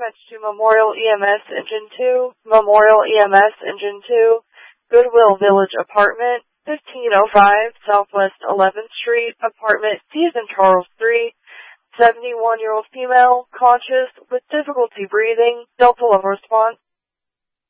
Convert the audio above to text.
Dispatch to Memorial EMS Engine 2, Memorial EMS Engine 2, Goodwill Village Apartment, 1505 Southwest 11th Street, Apartment C as in Charles 3, 71-year-old female, conscious, with difficulty breathing, Delta Level response.